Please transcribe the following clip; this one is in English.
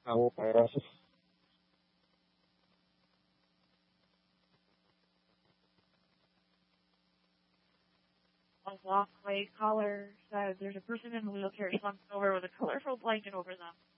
muchas gracias. A walkway caller says there's a person in a wheelchair slumped over with a colorful blanket over them.